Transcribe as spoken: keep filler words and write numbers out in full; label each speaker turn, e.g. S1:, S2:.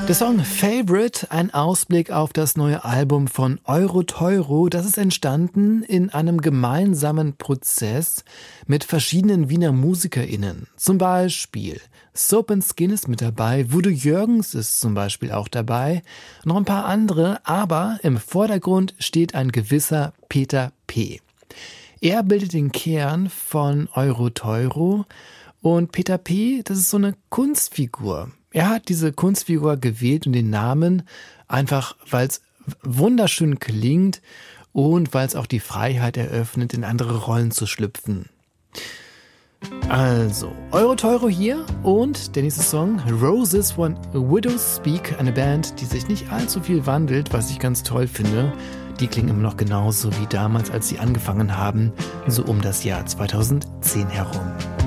S1: Der Song Favorite, ein Ausblick auf das neue Album von Euro-Teuro. Das ist entstanden in einem gemeinsamen Prozess mit verschiedenen Wiener MusikerInnen. Zum Beispiel Soap and Skin ist mit dabei, Voodoo Jürgens ist zum Beispiel auch dabei, noch ein paar andere, aber im Vordergrund steht ein gewisser Peter P. Er bildet den Kern von Euro-Teuro und Peter P., das ist so eine Kunstfigur. Er hat diese Kunstfigur gewählt und den Namen einfach, weil es wunderschön klingt und weil es auch die Freiheit eröffnet, in andere Rollen zu schlüpfen. Also, Euro-Teuro hier und der nächste Song, Roses von Widows Speak, eine Band, die sich nicht allzu viel wandelt, was ich ganz toll finde. Die klingen immer noch genauso wie damals, als sie angefangen haben, so um das Jahr zweitausendzehn herum.